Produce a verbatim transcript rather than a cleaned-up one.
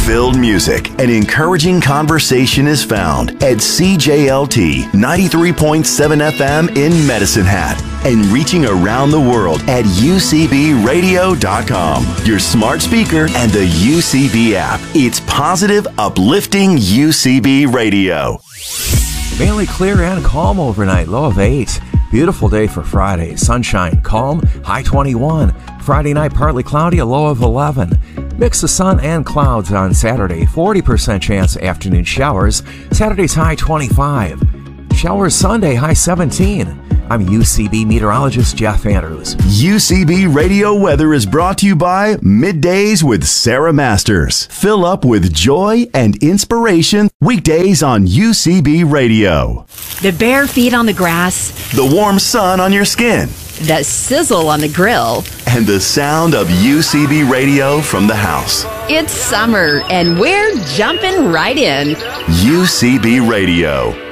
Hope-filled music and encouraging conversation is found at C J L T ninety-three point seven F M in Medicine Hat and reaching around the world at U C B radio dot com, your smart speaker, and the U C B app. It's positive, uplifting U C B radio. Mainly clear and calm overnight, low of eight. Beautiful day for Friday. Sunshine, calm, high twenty-one. Friday night, partly cloudy, a low of eleven. Mix of sun and clouds on Saturday. forty percent chance afternoon showers. Saturday's high twenty-five. Showers Sunday, high seventeen. I'm U C B meteorologist Jeff Andrews. U C B Radio Weather is brought to you by Middays with Sarah Masters. Fill up with joy and inspiration weekdays on U C B Radio. The bare feet on the grass. The warm sun on your skin. The sizzle on the grill. And the sound of U C B Radio from the house. It's summer and we're jumping right in. U C B Radio.